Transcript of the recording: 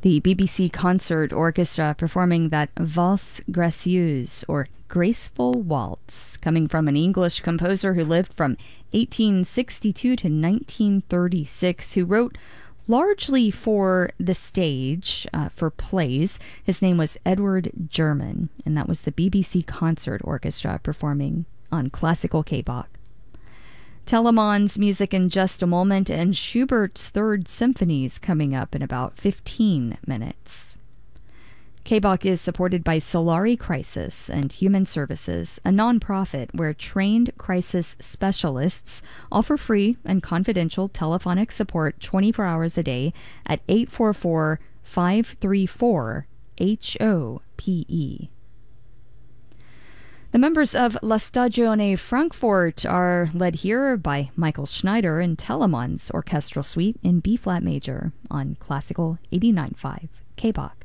The BBC Concert Orchestra performing that Valse Gracieuse, or Graceful Waltz, coming from an English composer who lived from 1862 to 1936, who wrote largely for the stage, for plays. His name was Edward German, and that was the BBC Concert Orchestra performing on Classical K-Bach. Telemann's music in just a moment, and Schubert's Third Symphony's coming up in about 15 minutes. K-Bach is supported by Solari Crisis and Human Services, a nonprofit where trained crisis specialists offer free and confidential telephonic support 24 hours a day at 844-534-HOPE. The members of La Stagione Frankfurt are led here by Michael Schneider in Telemann's Orchestral Suite in B-flat major on Classical 89.5 K-Bach.